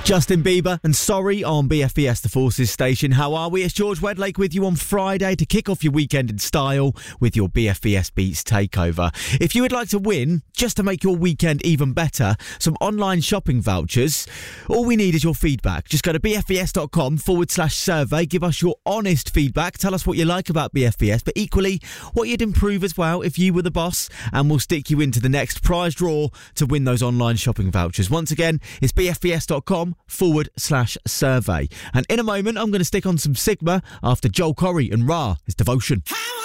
Justin Bieber and Sorry on BFBS The Forces station. How are we? It's George Wedlake with you on Friday to kick off your weekend in style with your BFBS Beats takeover. If you would like to win, just to make your weekend even better, some online shopping vouchers, all we need is your feedback. Just go to bfbs.com/survey, give us your honest feedback, tell us what you like about BFBS, but equally what you'd improve as well if you were the boss, and we'll stick you into the next prize draw to win those online shopping vouchers. Once again, it's bfbs.com/survey. And in a moment, I'm going to stick on some Sigma after Joel Corry and Ra. It's Devotion.